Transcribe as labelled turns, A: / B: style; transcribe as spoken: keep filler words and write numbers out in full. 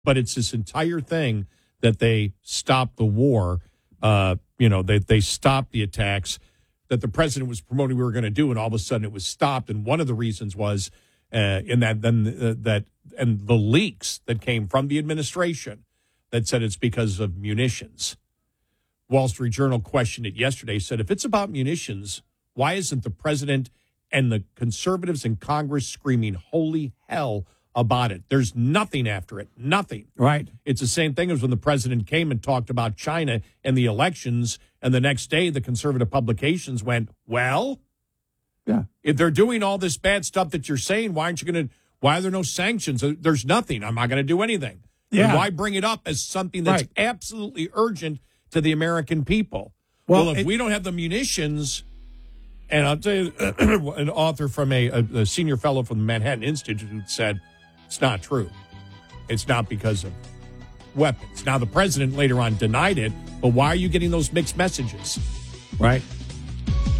A: But it's this entire thing that they stopped the war. Uh, you know, they they stopped the attacks that the president was promoting we were going to do, and all of a sudden it was stopped. And one of the reasons was uh, in that then uh, that and the leaks that came from the administration that said it's because of munitions. Wall Street Journal questioned it yesterday, said if it's about munitions, why isn't the president and the conservatives in Congress screaming holy hell about it? There's nothing after it. Nothing.
B: Right.
A: It's the same thing as when the president came and talked about China and the elections, and the next day the conservative publications went, well,
B: yeah,
A: if they're doing all this bad stuff that you're saying, why aren't you going to, why are there no sanctions? There's nothing. I'm not going to do anything.
B: Yeah.
A: And why bring it up as something that's
B: Right.
A: absolutely urgent to the American people? Well,
B: Well,
A: if
B: it-
A: we don't have the munitions, and I'll tell you, an author from a, a, a senior fellow from the Manhattan Institute said, it's not true. It's not because of weapons. Now, the president later on denied it, but why are you getting those mixed messages?
B: Right.